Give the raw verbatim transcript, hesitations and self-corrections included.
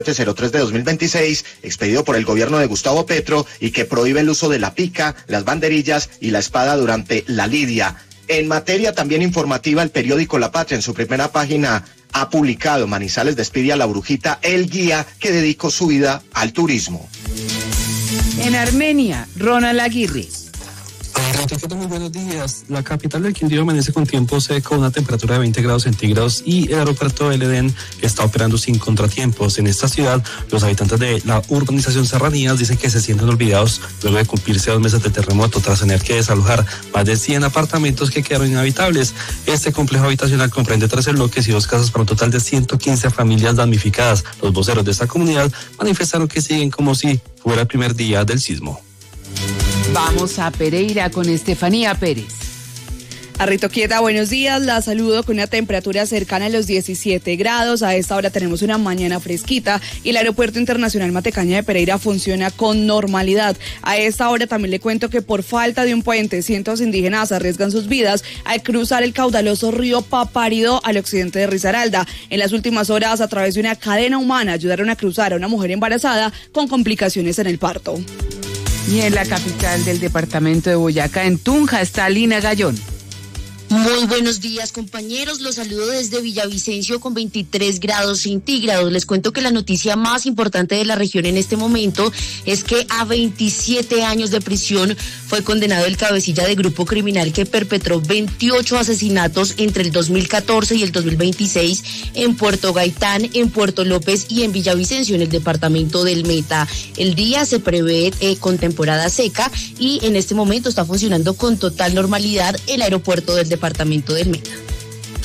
cero tres de dos mil veintiséis, expedido por el gobierno de Gustavo Petro y que prohíbe el uso de la pica, las banderillas y la espada durante la lidia. En materia también informativa, el periódico La Patria en su primera página ha publicado: Manizales despide a la brujita El Guía, que dedicó su vida al turismo. En Armenia, Ronald Aguirre. Muy buenos días. La capital del Quindío amanece con tiempo seco, una temperatura de veinte grados centígrados y el aeropuerto del Edén está operando sin contratiempos. En esta ciudad, los habitantes de la urbanización Serranías dicen que se sienten olvidados luego de cumplirse dos meses de terremoto tras tener que desalojar más de cien apartamentos que quedaron inhabitables. Este complejo habitacional comprende trece bloques y dos casas para un total de ciento quince familias damnificadas. Los voceros de esta comunidad manifestaron que siguen como si fuera el primer día del sismo. Vamos a Pereira con Estefanía Pérez. Arritoquieta, buenos días, la saludo con una temperatura cercana a los diecisiete grados. A esta hora tenemos una mañana fresquita y el Aeropuerto Internacional Matecaña de Pereira funciona con normalidad. A esta hora también le cuento que por falta de un puente, cientos de indígenas arriesgan sus vidas al cruzar el caudaloso río Paparido al occidente de Risaralda. En las últimas horas, a través de una cadena humana, ayudaron a cruzar a una mujer embarazada con complicaciones en el parto. Y en la capital del departamento de Boyacá, en Tunja, está Lina Gallón. Muy buenos días, compañeros. Los saludo desde Villavicencio con veintitrés grados centígrados. Les cuento que la noticia más importante de la región en este momento es que a veintisiete años de prisión fue condenado el cabecilla de grupo criminal que perpetró veintiocho asesinatos entre el dos mil catorce y el dos mil veintiséis en Puerto Gaitán, en Puerto López y en Villavicencio, en el departamento del Meta. El día se prevé eh, con temporada seca y en este momento está funcionando con total normalidad el aeropuerto del departamento del Meta.